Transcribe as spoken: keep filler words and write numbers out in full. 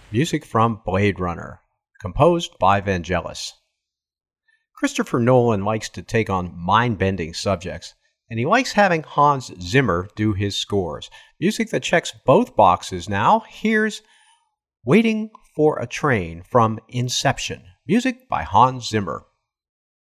Music from Blade Runner, composed by Vangelis. Christopher Nolan likes to take on mind-bending subjects, and he likes having Hans Zimmer do his scores. Music that checks both boxes now. Here's Waiting for a Train from Inception, music by Hans Zimmer.